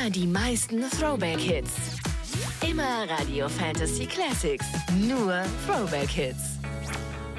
Immer die meisten Throwback-Hits. Immer Radio Fantasy Classics. Nur Throwback-Hits.